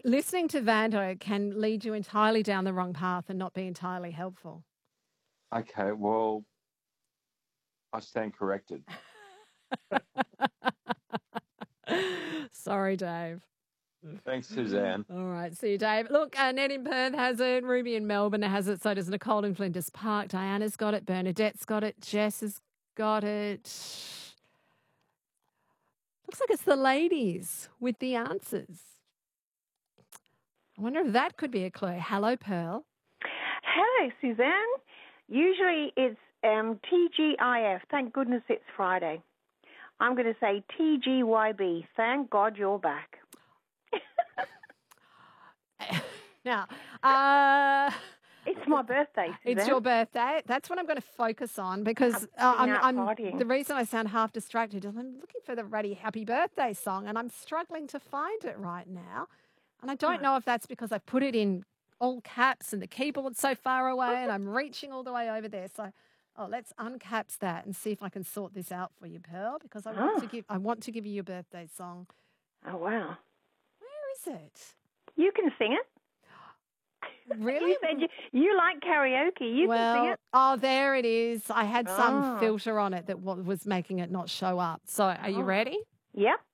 listening to Vando can lead you entirely down the wrong path and not be entirely helpful. Okay, well, I stand corrected. Sorry, Dave. Thanks, Suzanne. All right, see you, Dave. Look, Ned in Perth has it. Ruby in Melbourne has it. So does Nicole in Flinders Park. Diana's got it. Bernadette's got it. Jess has got it. Looks like it's the ladies with the answers. I wonder if that could be a clue. Hello, Pearl. Hello, Suzanne. Usually it's TGIF. Thank goodness it's Friday. I'm going to say TGYB. Thank God you're back. Now, it's my birthday, Suzanne. It's your birthday. That's what I'm going to focus on because the reason I sound half distracted is I'm looking for the ready happy birthday song and I'm struggling to find it right now. And I don't know if that's because I've put it in all caps and the keyboard's so far away and I'm reaching all the way over there. So, let's uncaps that and see if I can sort this out for you, Pearl, because I want to give you your birthday song. Oh, wow. Where is it? You can sing it. Really? You said you like karaoke. You can sing it. Oh, there it is. I had some filter on it that was making it not show up. So are you ready? Yep.